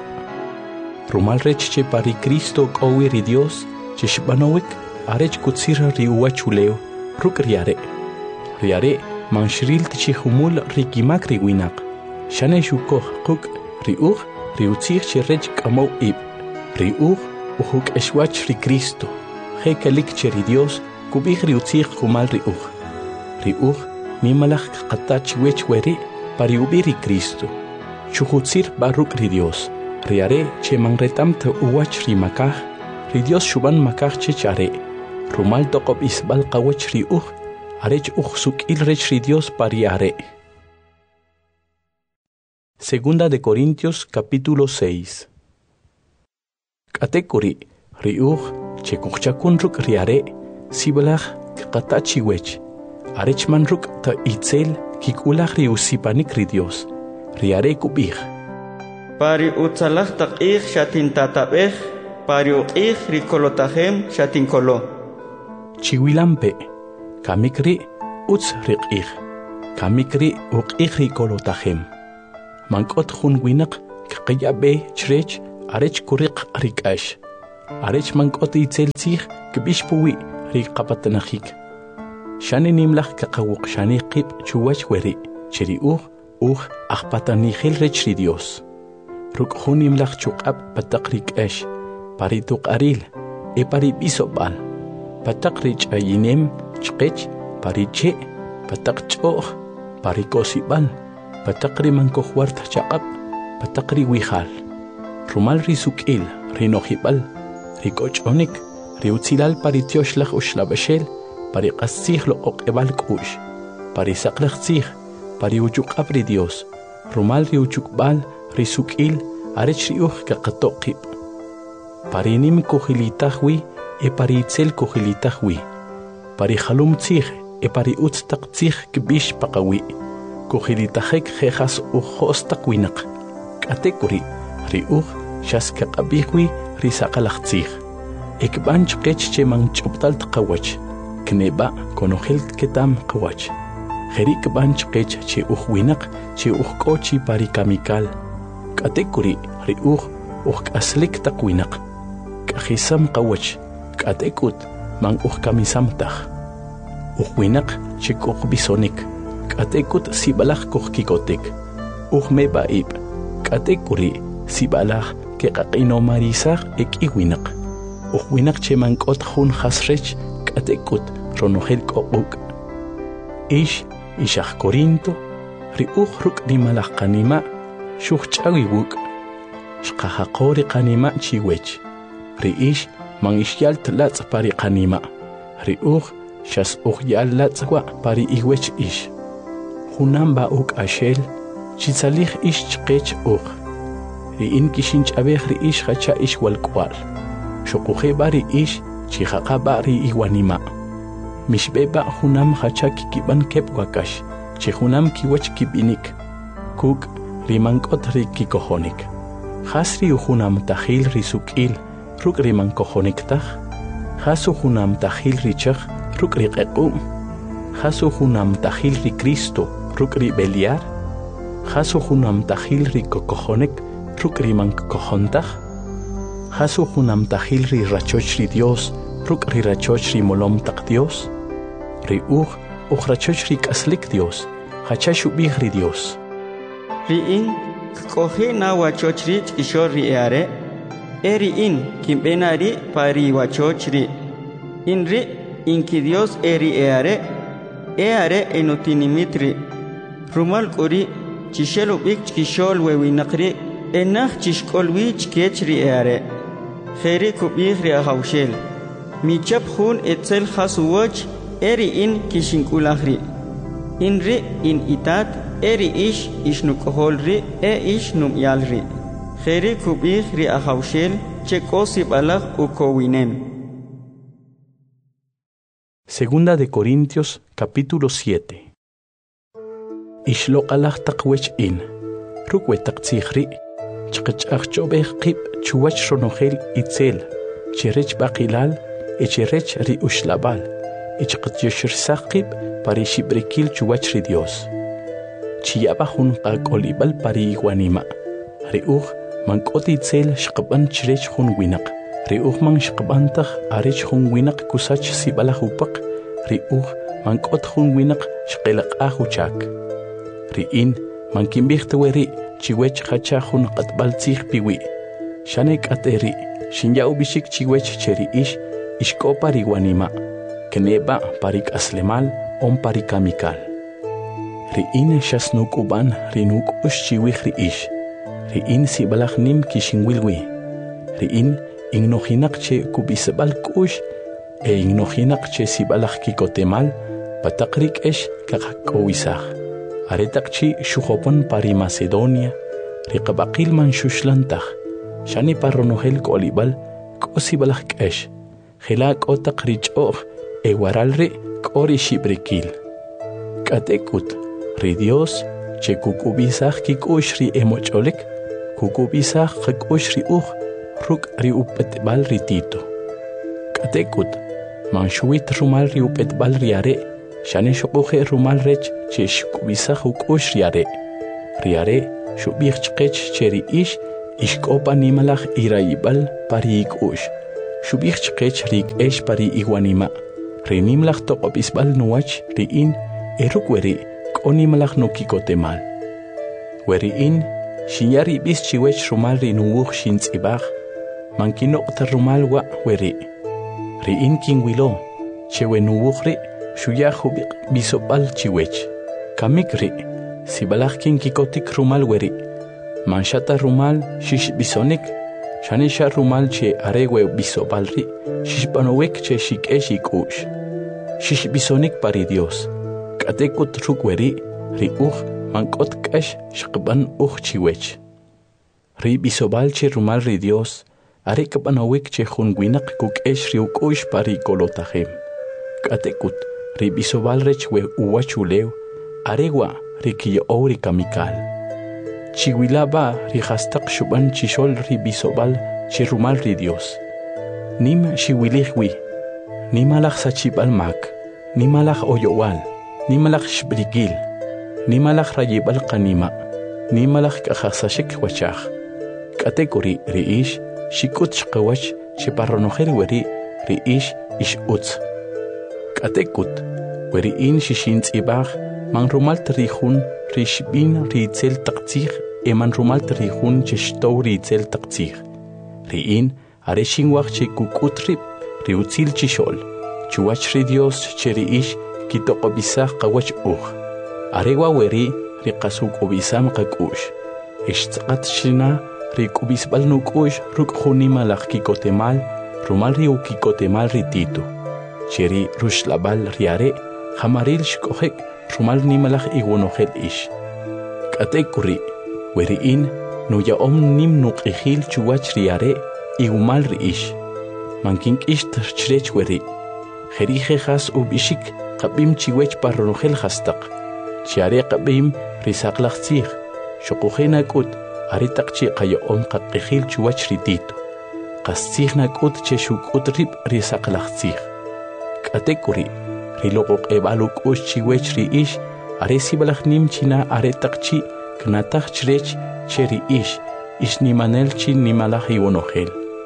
rumal rech che pa ri Cristo k'owi ri Dios che xb'anowik arech kutzir ri uwach ulew ruk' ri are ri are manxril tchi jumul ri kimak ri winaq xane xukoj quk' ri uj ri utzij che rech k'amow ib' ri uj ujuk'exwach ri Cristo jekelik che ri Dios kub'ij ri utzij kumal ri uj ri uj nimalaj qatach wech weri pari ub'i ri Cristo chujutzir ba ruk' ri Dios ri are che manretam ta uwach ri makaj ri Dios xuban makaj che are rumal toq'ob'isb'al qawach ri uj arech uj suk'il rech ri Dios pari are. Segunda de Corintios capítulo seis. K'atek'uri ri uj che kujchakun ruk' ri are siblaj kqatachi wech arech man ruk' ta itzel kik'ulaj ri usipanik ri Dios ri are kub'ij pari utzalaj taq'ij xatintatab'ej pari uq'ij ri kolotajem xatinkolo chiwilampe kamik ri utz ri q'ij kamik ri uq'ij ri kolotajem mank'ot jun winaq kaqayab'ej chreech arech kuriq rik'ax arech mank'ot itzel tzij kb'ix puwi' riqapatanajik xani nimlaj kaqawuqxani qib' chuwach weri' cheri uj uj ajpatanijil rech ri Dios ruk' jun nimlaj chuq'ab' pataq rik'ax parituq'aril e parib'isob'al pataq rich'ayinem chqech pariche' pataq ch'o'j parikosib'al pataq rimankojwart chaq'ab' pataq riwijal rumal risuk'il rinojib'al rik'och'onik riutzilal parityoxlaj uxlab'axel pariq'astzij loq'oq'eb'al k'u'x parisaqlaj tzij pariuchuq'ab' ri Dios rumal riuchukb'al risuk'il arech ri uj kaqatoq qib' parinim kujilitaj wi e paritzel kujilitaj wi parijalum tzij e pariutz taq tzij kb'ix paqawi' kujilitajek jejas ujo's taq winaq k'atek uri' ri uj xas kaq'ab'ij wi risaqalaj tzij ekb'an chqech che manch'ob'tal tqawach kneba' konojel ketam qawach jeri' kb'an chqech che uj winaq che uj k'o chi parikamikal k'atek uri' ri uj uj k'aslik taq winaq k'ajisam qawach k'atek ut man uj kamisam taj uj winaq che k'uj bisonik k'atek ut sib'alaj kuj kikotek uj meba' ib' k'atek uri' sib'alaj keqaq'inomarisaj e k'i winaq uj winaq che mank'ot jun jasrech k'atek ut ronojel k'oq'uk' ix ixaj Corinto ri uj ruk' rimalaj qanima' xuj ch'awi wuk' xqajaqo ri qanima' chiwech ri ix man ixyal tlatz' pari qanima' ri uj xas uj yal latz' wa' pari iwech ix junam ba'uk axel chitzalij ix chqech uj ri in kixinch'abej ri ix jacha' ix walk'wal xoqujeb'a ri ix chijaqab'a ri iwanima' mixb'eb'a junam jacha' kikib'an keb' wakax che junam kiwach kib'inik kuk' ri mank'ot ri kikojonik jas ri ujunam tajil ri suk'il ruk' ri mankojonik taj jas ujunam tajil ri chaj ruk' ri q'eq'um jas ujunam tajil ri Cristo ruk' ri b'elyar jas ujunam tajil ri kokojonik ruk' ri mankojon taj jas ujunam tajil ri rachoch ri Dios ruk' ri rachoch ri molom taq Dios ri uj uj rachoch ri k'aslik Dios jacha' xub'ij ri Dios ri in k'oji na wachoch ri ch'ixol ri e are e ri in kinb'ena ri pa ri wachoch ri in ri inki Dios e ri e are e are enutinimit ri rumal k'u ri chixel ub'ik ch'ixol we winaq ri enaj chixk'ol wi chkech ri e are jeri kub'ij ri ajawxel michap jun etzel jas uwoch e ri in kixink'ulaj ri in ri in itat e ri ix ixnuk'ojol ri e ix num'yal ri jeri kub'ij ri ajawxel che k'o sib'alaj ukowinem. Segunda de Corintios capítulo siete. Ixloq'alaj taq wech in ruk' we taq tzij ri chqach'aj ch'ob'ej qib' chuwach ronojel itzel cherech b'aqilal e cherech ri uxlab'al e chqatyoxirsaj qib' pari xib'rikil chuwach ri Dios chiyab'a jun qak'olib'al pari iwanima' ri uj mank'ot itzel xqab'an chirech jun winaq ri uj man xqab'an taj arech jun winaq kusach sib'alaj upaq ri uj mank'ot jun winaq xqelaq'aj uchak ri in man kinb'ij tewe ri chiwech jacha' jun q'atb'al tzij piwi' xane k'ate ri xinya ub'ixik chiwech che ri ix ixk'o pari wanima' kneba' pari k'aslemal om pari kamikal ri in xas nuk'ub'an ri nuk'ux chiwij ri ix ri in sib'alaj nim kixinwil wi ri in innojinaq che kub'isb'al k'ux e innojinaq che sib'alaj kikotemal pataq ri k'ex kaqak'owisaj are taq chi xujopon pari Macedonia ri qab'aqil man xuxlan taj xani pa ronojel k'olib'al k'o sib'alaj k'ex jela' k'o taq ri ch'o'j e waral ri k'o ri xib'rikil k'atek ut ri Dios che kuk'ub'isaj kik'ux ri emoch'olik kuk'ub'isaj qak'ux ri uj ruk' ri up'etb'al ri Tito k'atek ut man xuwit rumal ri up'etb'al ri are xane xoq'uje rumal rech che xk'ub'isaj uk'ux ri are ri are shubih chqech cheri ish ishkopa nimalach irayibal pari ikush shubih chqech rik esh pari iguanima rinimlach toqopisbal nuach riin eruk weri konimalach nukikotemal weri in shinyari bis chiwech rumal rinuwuch shintzibach mankino rumal wa weri riin kinwilo chewe nuwuchri shuya hubik bisopal chiwech kamikri sibalach kin kikotik rumal weri manshata rumal shish bisonik shanisha rumal che arewe bisobalri shish banowek che shik eshik ush shish bisonik pari Dios katekut rukweri ri uch mankot kash shqban uch chiwech ri bisobal che rumal ri Dios are kabanowek che khunwinak kuk esh ri ukush pari kolotahem katekut ri bisobal rech we uwachulew arewa ri kiyo ori kamikal chiwilaba ri hastak shuban chishol ri bisobal che rumal ri Dios nim shiwilihwi nimalach sachibal mak nimalach oyowal nimalach shbrigil nimalach rayibal qanima nimalach kahasashik wachach kategori ri ish shikut shqawach che parronojer weri ri ish ish utz katekut weri in shishintz ibach man rumal trihun rishbin ritzel taqtzig eman rumal trihun cheshtow ritzel taqtzig riin are shinwach che kukutrip riutzil chishol chuwach ri Dios che ri ish kitoqobisach qawach uj arewa weri riqasuk obisam qakush ishtzqat shina rikubisbal nukush rukhunima lach kikotemal rumal riu kikotemal rititu cheri rushlabal riare hamaril shkohek rumal nimalach igunohel ish katekuri weri in nuya om nim nuqihil chuwach riare igumal ri ish mankin ish terchrech weri jerije has ubishik qabim chiwech parronohel hastaq chiare qabim risaqlach tzig shukuhena kut aritaqchi qayo om qaqihil chuwach rititu qastzigna kut che shukut rib risaqlach tzig katekuri riloqoq ebaluk ush chiwech ri ish are sibalach nim china are taqchi knatach chrech cheri ish ish nimanel chi nimalach iwonohel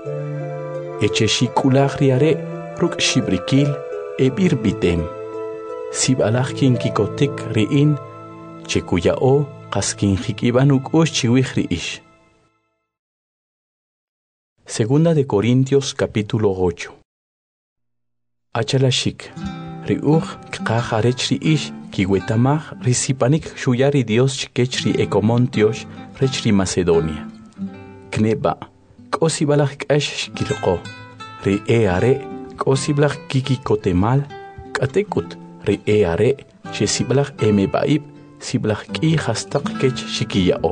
eche shikulach riare ruk shibrikil ebir bitem sibalach kin kikotik riin chekuya o qaskin hikibanuk ush chiwich ri ish. Segunda de Corintios capítulo ocho. Achalashik riuch kqaj arech ri ish kiwetamaj risipanik shuyari Dios chikech ri ekomontios rech ri Macedonia kneba k'osibalaj k'ax shkilqo ri e are k'osiblaj kikikotemal k'atekut ri e are xesiblaj emebaib siblaj k'i hastaq kech xikiya'o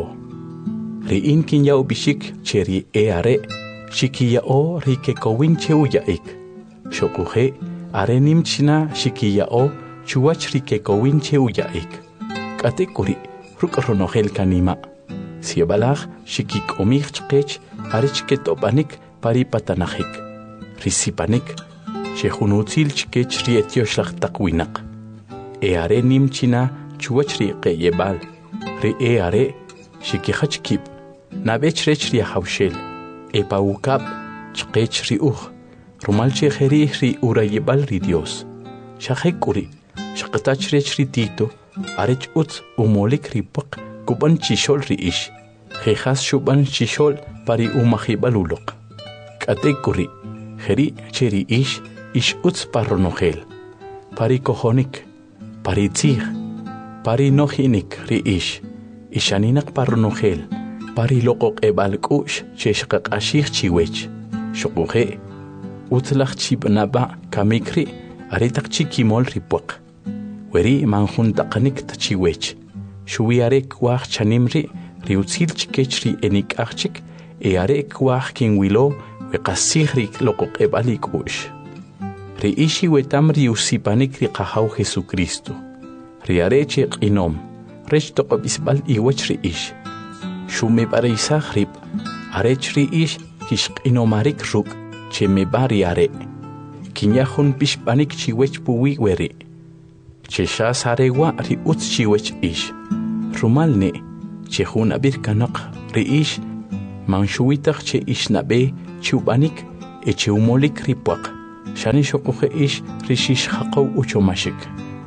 ri in kinya'o bixik che ri e are xikiya'o ri kekowin cheuya'ik xokuje are nimchina xikiya'o chuwach ri kekowin cheuya'ik k'atekuri ruk'ronojel kanima siebalaj xikik'omij chqech are chket'opanik pari patanajik risipanik xejunutzil chkech ri etioxlaj taq winaq e are nimchina chuwach ri qeyebal ri e are xikijach kib nabech rech ri hawxel e pawukab chqech ri uj rumal chejeri ri urayebal ri Dios xajekuri xaqtach rech ri Tito arech utz umolik ri paq kuban chishol ri ish jejas shuban chishol pari umajibaluloq k'atekuri jeri cheri ish ish utz parronojel pari kojonik pari tzig pari nojinik ri ish ishaninak parronojel pari loqoq ebal k'ush chexqaq'ashij chiwech xoquje utzlaj chibnaba kamikri aritaq chikimol ri puaq weri manjuntaqanik tachiwech shuwiare kwaj chanimri riutzil chkech ri enik'ajchik e are kwaj kinwilo weqasij ri loqoq ebal ik'ush ri ishi wetam ri usipanik ri qajaw Jesucristo ri are che q'inom rech toqobisbal iwach ri ish shumebareisaj rib arech ri ish kixq'inomarik ruk' che mebari are kinyajun pixpanik chiwech puwi weri chexas arewa ri utz chiwech ish rumalne che junabir kanaq riish manshuitaq che ishnabe chubanik e che umolik ripuaq shani shoquje ish rishish haqaw uchomashik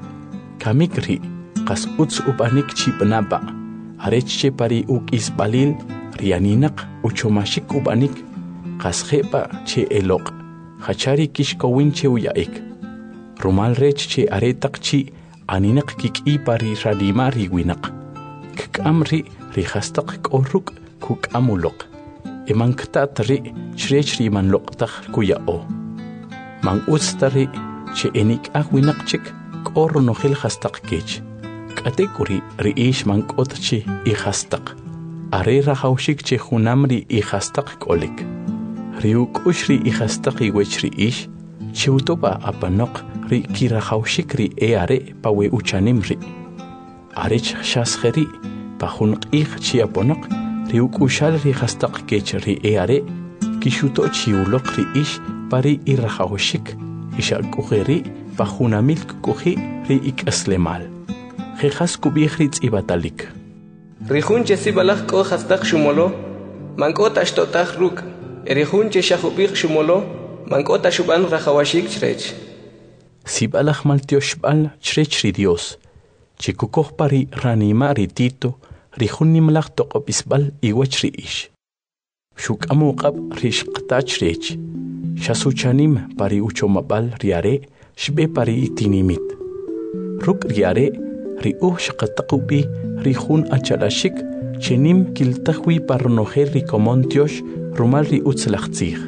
kamik ri qas uts ubanik chibnaba arech che pari uk isbalil rianinaq uchomashik ubanik qas kheba che eloq hachari kishkowin che uyaik rumal rech che aretaq chi aninaq kik'i pari radima riwinaq k'amri rihastaq k'oruk kuk'amuloq emanktat ri chrech riman loqtaq kuya'o man ustari che enik awinaq chik k'or nojil hastaq kech k'atekuri riish man k'otchi i hastaq are rahawshik che junamri i hastaq k'olik riuk'ush ri i hastaq iwech riish chiutopa apanoq ri kirahawshik ri e are pawe uchanim ri arech shaskheri pajun q'ij chiaponoq riuk'ushal ri hastaq kech ri e are kishuto chiuloq ri ish pari i rahawshik ishak'ujeri pajunamil k'uji ri ik'aslemal jejas kubij ri tz'ibatalik Rijun che sibalaj k'o hastaq shumolo mank'o taxtotaj ruk' rijun che shajubij shumolo mank'o taxuban rajawashik chrech sibalaj maltioxb'al chrech ri Dios chikukoj pari ranima ri Tito rijun nimlaj toqopisb'al iwach ri ish xuk'amu q'ab ri xqtach rech xasuchanim pari uchomab'al ri are xb'e pari itinimit ruk' ri are ri uj xqataqub'i rijun achalashik chenim kiltajwi parnojer ri komon tiox rumal ri utzlaj tzij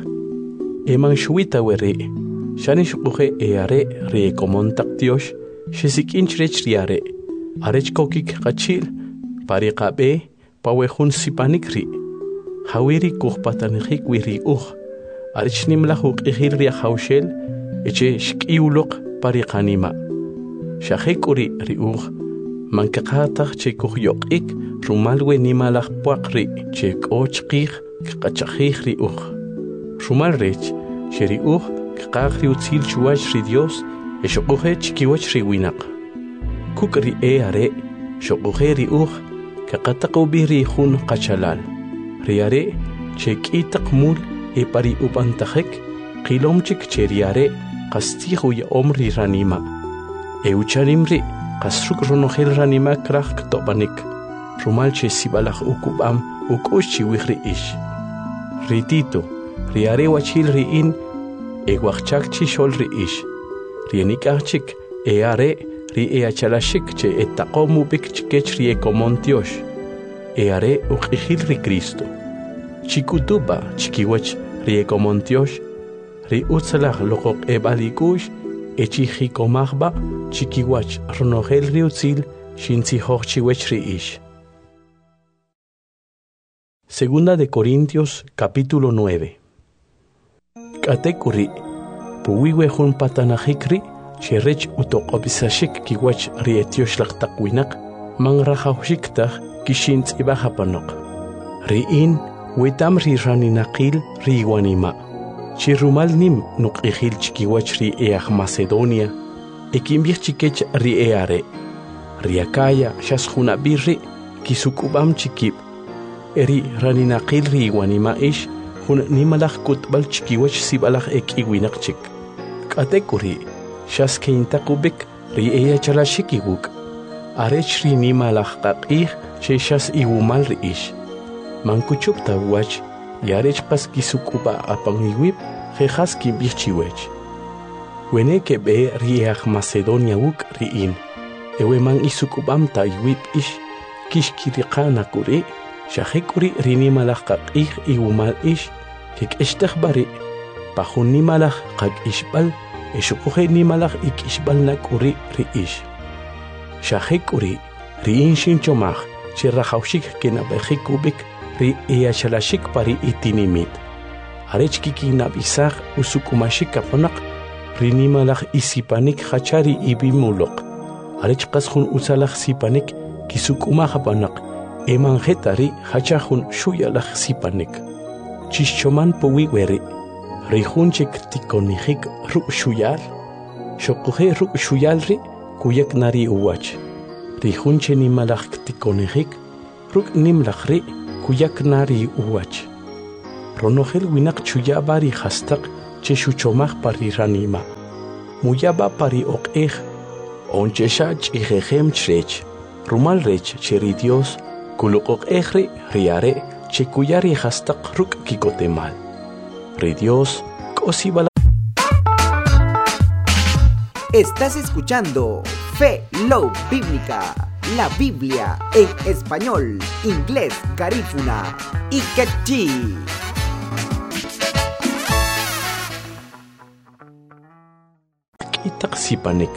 eman xuita weri shani xquje e are ri komon taq tiox xesik'in chrech ri are arech kokik qachil pari qabe pawejun sipanik ri hawiri kujpatanijik wi ri uj arech nimlaj uq'ijil ri ajawxel eche xk'iwloq pari qanima xajek'uri ri uj mankaqataj che kujyoq'ik rumal we nimalaj puaq ri che k'o chqij kqachajij ri uj rumal rech che ri uj kqaj ri utzil chuwach ri Dios e xoquje chikiwach ri winaq kuk ri e are xoquje ri uj kaqataqub'i ri jun qachalal ri are che k'itaq mul e pari upantajek qilomchik che ri are qastij uya'om ri ranima e ucharim ri qasruk ronojel ranima kraj ktopanik rumal che sibalaj ukub'am uk'ux chiwij ri ish ri Tito ri are wachil ri in e wajchak chi xol ri ish ri enik'ajchik e are ri e achalashik che etaqomub'ik chikech ri e komon tiox e are uq'ijil ri Cristo chikutupa chikiwach ri e komon tiox ri utzlaj loqoq'eb'al ik'ux e chijikomajba chikiwach ronojel ri utzil xintzijoj chiwech ri ish. Segunda de Corintios capítulo nueve. K'atekuri puwiwe jun patanajik ri cherech utoqopisashik kiwach ri etioxlaq taqwinaq man rajawxiktaj kixintz'ibaj apanoq ri in wetam ri raninaqil ri iwanima chirumal nim nuq'ijil chikiwach ri eaj Macedonia ekimbij chikech ri e are ri Acaya xasjunab'ir ri kisuk'ub'am chikib' eri raninaqil ri iwanima ish jun nimalaj kutb'al chikiwach sibalaj ek'iwinaq chik k'atekuri xaskeyntaqub'ik ri e achalashik iwuk' arech ri nimalaj qaq'ij che xas iwumal ri ish mankuchupta wach yarech pas kisuk'uba apan iwib jejas kimbij chiwech wene keb'e ri eaj Macedonia wuk' ri in ewe man isuk'ub'am ta iwib ish kixkiriqana kuri xajek'uri ri nimalaj qaq'ij iwumal ish kek'extaj bari pajun nimalaj qak'ixb'al e xuquje nimalaj ik'ixb'al nak'uri ri ish xajek'uri ri in xinchomaj che rajawxik kenab'ejikub'ik ri e achalashik pari itinimit arech kikinab'isaj usuk'umashik apanaq ri nimalaj isipanik hachari ibimuloq arech qas jun utzalaj sipanik kisuk'umaj apanaq eman jeta ri hacha jun xuyalaj sipanik chixchoman puwiwe ri ri jun chik tikonijik ruk' xuyal xoquje ruk' xuyal ri kuyak nari uwach ri jun che nimalaj tikonijik ruk nimlaqri kuyaknari uwach. Ronogel winak chuyabari hastak che shuchomaj pari ranima. Muyaba pari oqej. Onchesha ch'ijejem chrech. Rumal rech cheri Dios. Kuluqoq ejri riare che kuyari hastak ruk kikotemal. Ri Dios kosibala. Estás escuchando Fe Love Bíblica, la Biblia en español, inglés, garífuna y quechí. Itaq sipanek